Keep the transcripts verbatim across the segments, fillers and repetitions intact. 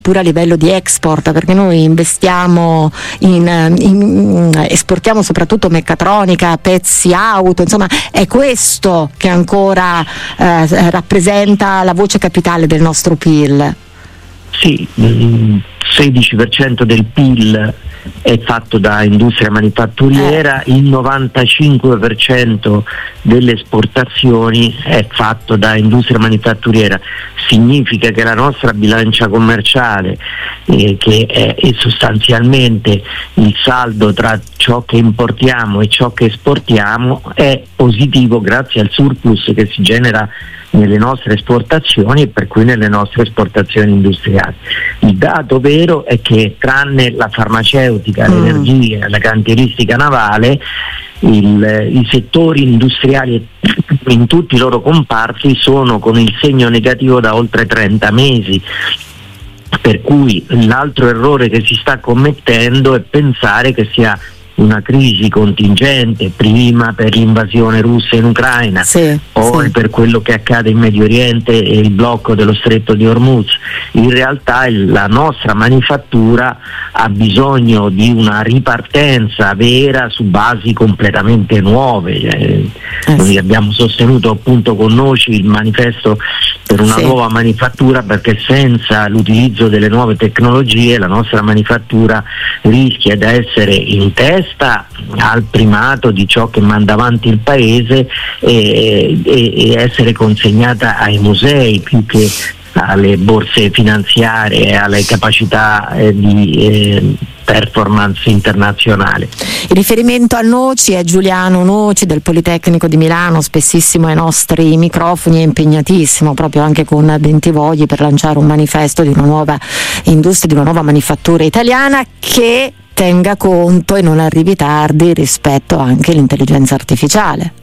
pure a livello di export, perché noi investiamo in, in esportiamo soprattutto meccatronica, pezzi auto, insomma è questo che ancora eh, rappresenta la voce capitale del nostro P I L. Sì, sedici per cento del P I L è fatto da industria manifatturiera, il novantacinque per cento delle esportazioni è fatto da industria manifatturiera. Significa che la nostra bilancia commerciale, eh, che è, è sostanzialmente il saldo tra ciò che importiamo e ciò che esportiamo, è positivo grazie al surplus che si genera nelle nostre esportazioni e per cui nelle nostre esportazioni industriali. Il dato vero è che tranne la farmaceutica, mm. l'energia, la cantieristica navale, il, i settori industriali in tutti i loro comparti sono con il segno negativo da oltre trenta mesi. Per cui l'altro errore che si sta commettendo è pensare che sia una crisi contingente, prima per l'invasione russa in Ucraina, sì, poi sì. per quello che accade in Medio Oriente e il blocco dello stretto di Hormuz. In realtà il, la nostra manifattura ha bisogno di una ripartenza vera su basi completamente nuove. Eh, eh, noi sì. abbiamo sostenuto appunto con Noci il manifesto per una sì. nuova manifattura, perché senza l'utilizzo delle nuove tecnologie la nostra manifattura rischia di essere in testa al primato di ciò che manda avanti il paese e, e, e essere consegnata ai musei più che alle borse finanziarie, alle capacità eh, di eh, performance internazionale. Il riferimento a Noci è Giuliano Noci del Politecnico di Milano, spessissimo ai nostri microfoni, è impegnatissimo proprio anche con Bentivogli per lanciare un manifesto di una nuova industria, di una nuova manifattura italiana che tenga conto e non arrivi tardi rispetto anche all'intelligenza artificiale.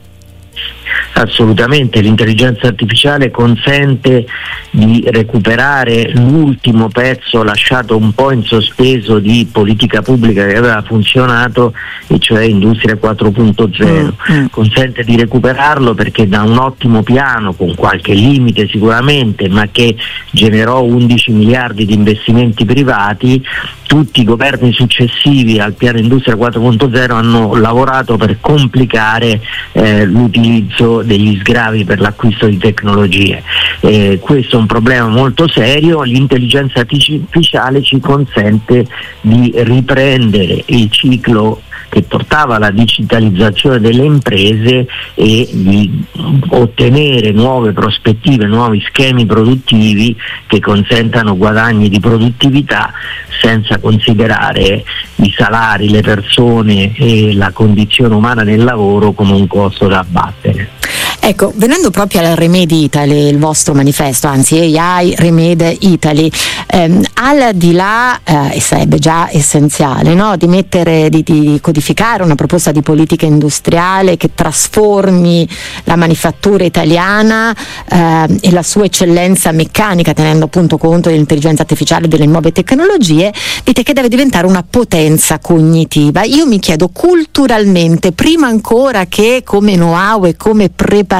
Assolutamente, l'intelligenza artificiale consente di recuperare l'ultimo pezzo lasciato un po' in sospeso di politica pubblica che aveva funzionato, e cioè Industria quattro punto zero. Mm, mm. Consente di recuperarlo perché da un ottimo piano, con qualche limite sicuramente, ma che generò undici miliardi di investimenti privati, tutti i governi successivi al piano Industria quattro punto zero hanno lavorato per complicare eh, l'utilizzo degli sgravi per l'acquisto di tecnologie. Eh, questo è un problema molto serio. L'intelligenza artificiale ci consente di riprendere il ciclo che portava alla digitalizzazione delle imprese e di ottenere nuove prospettive, nuovi schemi produttivi che consentano guadagni di produttività senza considerare i salari, le persone e la condizione umana del lavoro come un costo da abbattere. Ecco, venendo proprio al Remedi Italy, il vostro manifesto, anzi A I Remedi Italy, ehm, al di là, eh, e sarebbe già essenziale, no, di mettere, di, di codificare una proposta di politica industriale che trasformi la manifattura italiana eh, e la sua eccellenza meccanica, tenendo appunto conto dell'intelligenza artificiale e delle nuove tecnologie, dite che deve diventare una potenza cognitiva. Io mi chiedo, culturalmente, prima ancora che come know-how e come preparazione,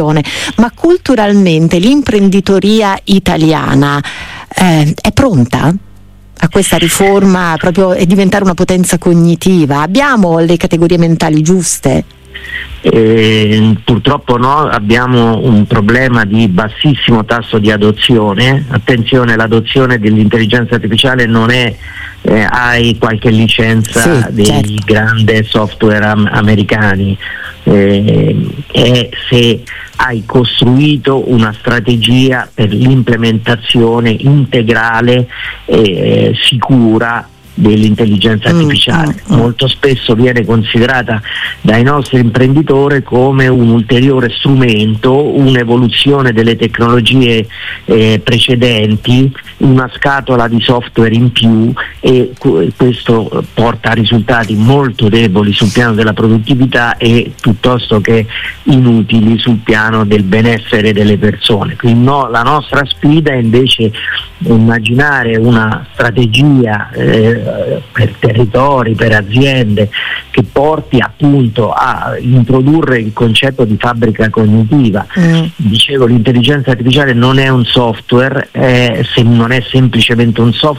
ma culturalmente l'imprenditoria italiana eh, è pronta a questa riforma proprio e diventare una potenza cognitiva? Abbiamo le categorie mentali giuste? Eh, purtroppo no, abbiamo un problema di bassissimo tasso di adozione. Attenzione, l'adozione dell'intelligenza artificiale non è eh, hai qualche licenza sì, dei certo. grandi software am- americani, eh, è se hai costruito una strategia per l'implementazione integrale e eh, sicura dell'intelligenza artificiale. Mm, mm, mm. Molto spesso viene considerata dai nostri imprenditori come un ulteriore strumento, un'evoluzione delle tecnologie eh, precedenti, una scatola di software in più, e questo porta a risultati molto deboli sul piano della produttività e piuttosto che inutili sul piano del benessere delle persone. Quindi no, la nostra sfida è invece immaginare una strategia eh, per territori, per aziende, che porti appunto a introdurre il concetto di fabbrica cognitiva. Mm. Dicevo, l'intelligenza artificiale non è un software, eh, se non è semplicemente un software